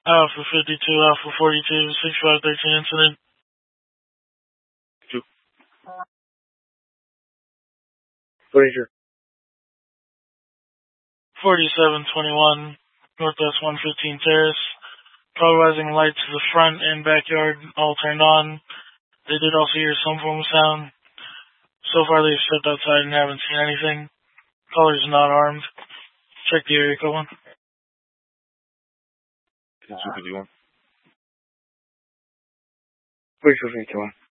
Alpha 52, Alpha 42, 6513 incident. 2. What is your? 4721, Northwest 115 Terrace. Polarizing lights to the front and backyard all turned on. They did also hear some form of sound. So far they've stepped outside and haven't seen anything. Caller's not armed. Check the area code 1. 251. 4251.